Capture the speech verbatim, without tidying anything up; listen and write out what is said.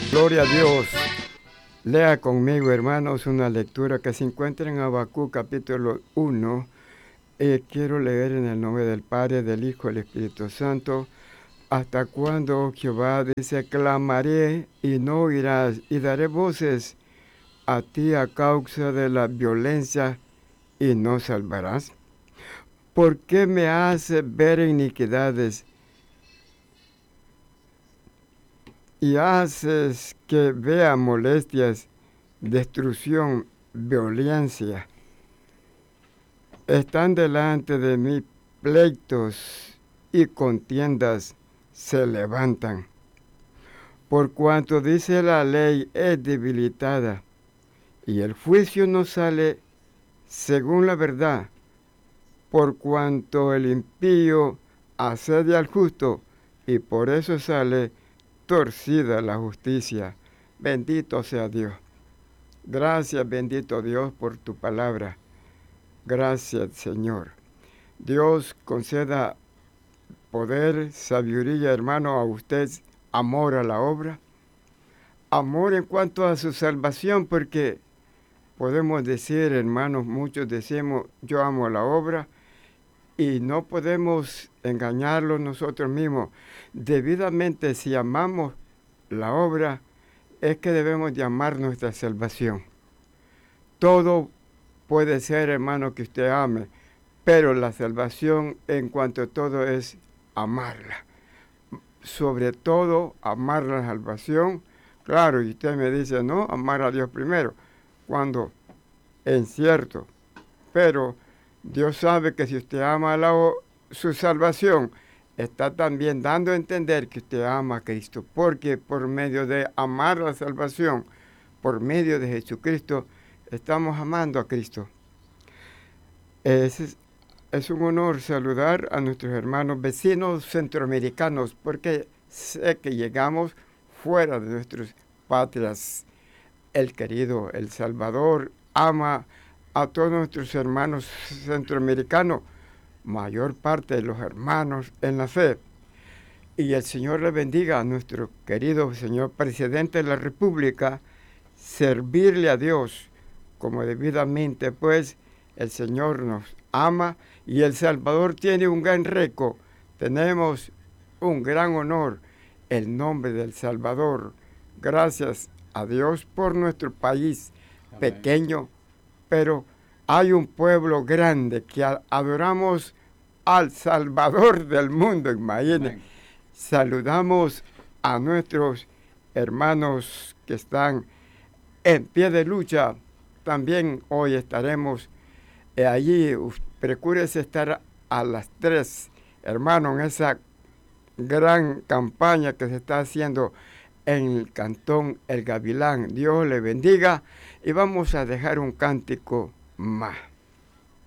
Gloria a Dios. Lea conmigo, hermanos, una lectura que se encuentra en Habacuc capítulo uno. Eh, quiero leer en el nombre del Padre, del Hijo y del Espíritu Santo. ¿Hasta cuándo, oh Jehová? Dice, clamaré y no oirás, y daré voces a ti a causa de la violencia y no salvarás. ¿Por qué me haces ver iniquidades y haces que vea molestias, destrucción, violencia? Están delante de mí pleitos y contiendas se levantan. Por cuanto dice la ley es debilitada y el juicio no sale según la verdad, por cuanto el impío asedia al justo y por eso sale torcida la justicia. Bendito sea Dios. Gracias, bendito Dios, por tu palabra. Gracias, Señor. Dios conceda poder, sabiduría, hermano, a usted, amor a la obra, amor en cuanto a su salvación, porque podemos decir, hermanos, muchos decimos, yo amo la obra, y no podemos engañarlos nosotros mismos. Debidamente, si amamos la obra, es que debemos de amar nuestra salvación. Todo puede ser, hermano, que usted ame, pero la salvación en cuanto a todo es amarla. Sobre todo, amar la salvación. Claro, y usted me dice, no, amar a Dios primero, cuando es cierto, pero Dios sabe que si usted ama la, su salvación, está también dando a entender que usted ama a Cristo, porque por medio de amar la salvación, por medio de Jesucristo, estamos amando a Cristo. Es, es un honor saludar a nuestros hermanos vecinos centroamericanos, porque sé que llegamos fuera de nuestras patrias. El querido El Salvador ama a todos nuestros hermanos centroamericanos, mayor parte de los hermanos en la fe. Y el Señor le bendiga a nuestro querido señor presidente de la República, servirle a Dios como debidamente, pues el Señor nos ama y El Salvador tiene un gran récord. Tenemos un gran honor, el nombre del Salvador. Gracias a Dios por nuestro país. Amén. Pequeño, pero hay un pueblo grande que adoramos al Salvador del mundo, imagínense. Saludamos a nuestros hermanos que están en pie de lucha. También hoy estaremos eh, allí. Procúrese estar a las tres, hermanos, en esa gran campaña que se está haciendo en el cantón El Gavilán. Dios le bendiga y vamos a dejar un cántico más.